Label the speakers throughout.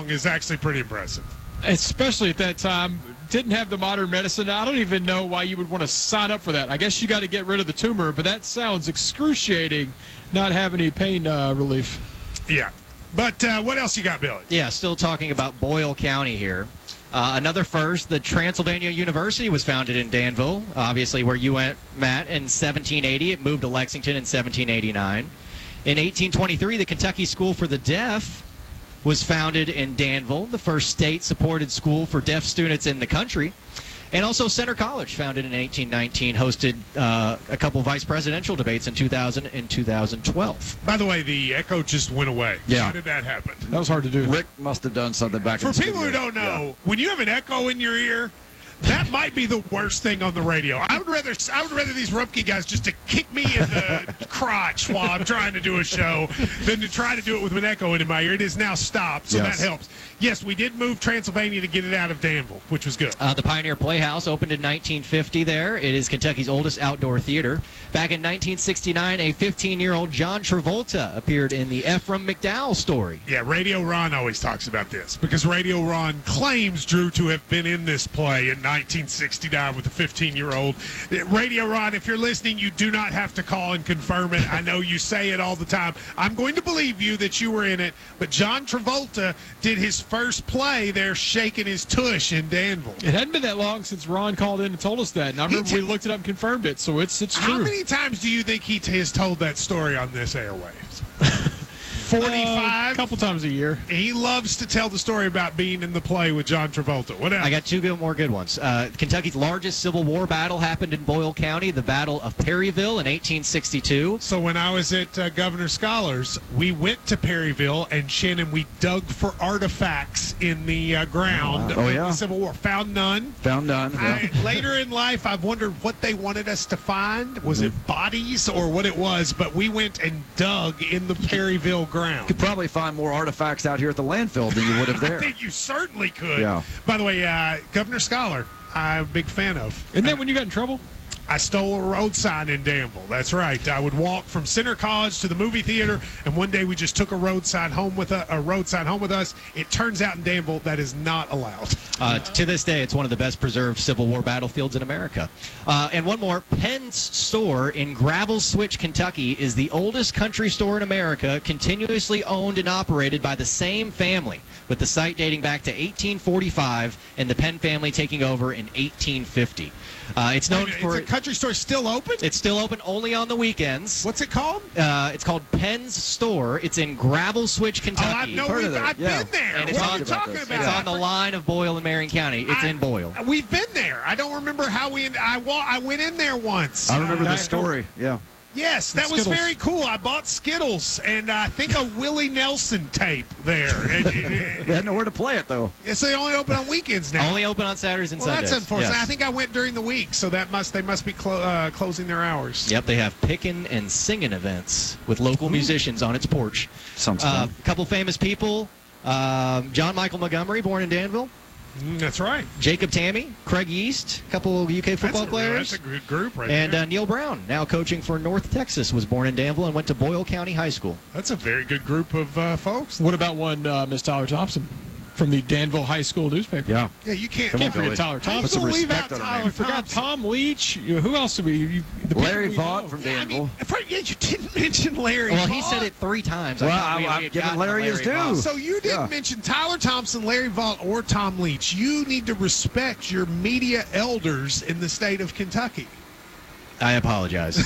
Speaker 1: long is actually pretty impressive.
Speaker 2: Especially at that time. Didn't have the modern medicine. I don't even know why you would want to sign up for that. I guess you got to get rid of the tumor, but that sounds excruciating, not having any pain relief.
Speaker 1: Yeah. But what else you got, Billy?
Speaker 3: Yeah, still talking about Boyle County here. Another first, the Transylvania University was founded in Danville, obviously where you went, Matt, in 1780. It moved to Lexington in 1789. In 1823, the Kentucky School for the Deaf was founded in Danville, the first state-supported school for deaf students in the country. And also Center College, founded in 1819, hosted a couple vice presidential debates in 2000 and 2012.
Speaker 1: By the way, the echo just went away.
Speaker 4: Yeah.
Speaker 1: How did that happen?
Speaker 2: That was hard to do.
Speaker 4: Rick must have done something back in
Speaker 1: For
Speaker 4: the
Speaker 1: people who
Speaker 4: studio.
Speaker 1: don't know, when you have an echo in your ear, that might be the worst thing on the radio. I would rather these Rumpke guys just to kick me in the crotch while I'm trying to do a show than to try to do it with an echo in my ear. It is now stopped, so
Speaker 4: Yes.
Speaker 1: that helps. Yes, we did move Transylvania to get it out of Danville, which was good.
Speaker 3: The Pioneer Playhouse opened in 1950 there. It is Kentucky's oldest outdoor theater. Back in 1969, a 15-year-old John Travolta appeared in the Ephraim McDowell story.
Speaker 1: Yeah, Radio Ron always talks about this because Radio Ron claims Drew to have been in this play in 1969 with a 15-year-old. Radio Ron, if you're listening, you do not have to call and confirm it. I know you say it all the time. I'm going to believe you that you were in it, but John Travolta did his first play there shaking his tush in Danville.
Speaker 2: It hadn't been that long since Ron called in and told us that. And I remember we looked it up and confirmed it, so it's
Speaker 1: How
Speaker 2: true.
Speaker 1: many times do you think he has told that story on this airwaves? 45?
Speaker 2: A couple times a year.
Speaker 1: He loves to tell the story about being in the play with John Travolta. What else?
Speaker 3: I got two more good ones. Kentucky's largest Civil War battle happened in Boyle County, the Battle of Perryville in 1862.
Speaker 1: So when I was at Governor Scholars, we went to Perryville, and Shannon, we dug for artifacts in the ground of the Civil War. Found none.
Speaker 4: Found none. Yeah.
Speaker 1: Later in life, I've wondered what they wanted us to find. Was it bodies or what it was? But we went and dug in the Perryville ground.
Speaker 4: You could probably find more artifacts out here at the landfill than you would have there.
Speaker 1: I think you certainly could.
Speaker 4: Yeah.
Speaker 1: By the way, Governor Scholar, I'm a big fan of.
Speaker 2: Isn't that when you got in trouble?
Speaker 1: I stole a road sign in Danville. That's right. I would walk from Center College to the movie theater, and one day we just took a road sign home with us. It turns out in Danville that is not allowed.
Speaker 3: To this day, it's one of the best preserved Civil War battlefields in America. And one more, Penn's store in Gravel Switch, Kentucky, is the oldest country store in America, continuously owned and operated by the same family, with the site dating back to 1845 and the Penn family taking over in 1850. It's known for...
Speaker 1: Is the country store still open?
Speaker 3: It's still open only on the weekends.
Speaker 1: What's it called?
Speaker 3: It's called Penn's Store. It's in Gravel Switch, Kentucky.
Speaker 1: I've been there.
Speaker 3: And
Speaker 1: what are you talking about?
Speaker 3: It's on the line of Boyle and Marion County. It's in Boyle.
Speaker 1: We've been there. I don't remember how I went in there once.
Speaker 4: I remember the story. Yeah.
Speaker 1: Yes, that was very cool. I bought Skittles and I think a Willie Nelson tape there.
Speaker 4: They had nowhere to play it, though.
Speaker 1: So they only open on weekends now.
Speaker 3: Only open on Saturdays and
Speaker 1: Well,
Speaker 3: Sundays.
Speaker 1: that's unfortunate.
Speaker 3: Yes.
Speaker 1: I think I went during the week, so they must be closing their hours.
Speaker 3: Yep, they have pickin' and singing events with local musicians on its porch.
Speaker 4: Sounds fun.
Speaker 3: A couple famous people. John Michael Montgomery, born in Danville.
Speaker 1: That's right.
Speaker 3: Jacob Tammy, Craig East, a couple UK football players.
Speaker 1: That's a good group right
Speaker 3: and
Speaker 1: there.
Speaker 3: Neil Brown, now coaching for North Texas, was born in Danville and went to Boyle County High School.
Speaker 1: That's a very good group of folks.
Speaker 2: What about one Miss Tyler Thompson from the Danville High School newspaper?
Speaker 4: Yeah.
Speaker 1: Yeah, you can't
Speaker 2: Forget
Speaker 4: Billy.
Speaker 2: Tyler
Speaker 1: How you
Speaker 2: Thompson.
Speaker 1: gonna leave
Speaker 4: respect
Speaker 1: out
Speaker 4: on her
Speaker 1: Tyler
Speaker 4: name.
Speaker 2: I forgot
Speaker 1: Thompson?
Speaker 2: Tom Leach. Who else did we?
Speaker 4: Larry Vaught from
Speaker 1: Yeah, I
Speaker 4: Danville.
Speaker 1: mean, you didn't mention Larry.
Speaker 3: Well, he
Speaker 1: Vaught.
Speaker 3: said it 3 times.
Speaker 4: Well,
Speaker 3: I thought we
Speaker 4: I'm
Speaker 3: had
Speaker 4: giving
Speaker 3: gotten
Speaker 4: Larry his
Speaker 3: Vaught.
Speaker 4: due.
Speaker 1: So you didn't mention Tyler Thompson, Larry Vaught, or Tom Leach. You need to respect your media elders in the state of Kentucky.
Speaker 3: I apologize.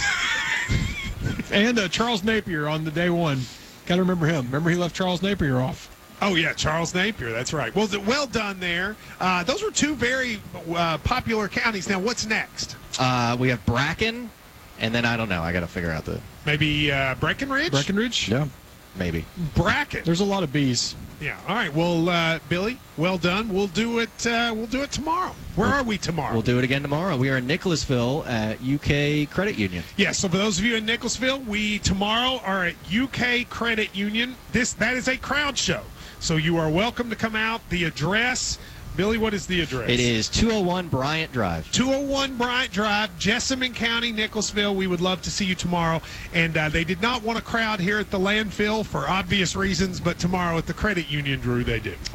Speaker 2: And Charles Napier on the day one. Got to remember him. Remember he left Charles Napier off.
Speaker 1: Oh, yeah, Charles Napier. That's right. Well done there. Those were 2 very popular counties. Now, what's next?
Speaker 3: We have Bracken, and then I don't know. I got to figure out the
Speaker 1: Maybe Breckenridge?
Speaker 2: Breckenridge?
Speaker 4: Yeah.
Speaker 3: maybe.
Speaker 1: Bracken.
Speaker 2: There's a lot of B's.
Speaker 1: Yeah. All right. Well, Billy, well done. We'll do it. We'll do it tomorrow. Where are we tomorrow?
Speaker 3: We'll do it again tomorrow. We are in Nicholasville at UK Credit Union.
Speaker 1: Yeah, so for those of you in Nicholasville, we tomorrow are at UK Credit Union. That is a crowd show. So you are welcome to come out. The address, Billy, what is the address?
Speaker 3: It is 201 Bryant Drive.
Speaker 1: 201 Bryant Drive, Jessamine County, Nicholasville. We would love to see you tomorrow. And they did not want a crowd here at the landfill for obvious reasons, but tomorrow at the credit union, Drew, they do.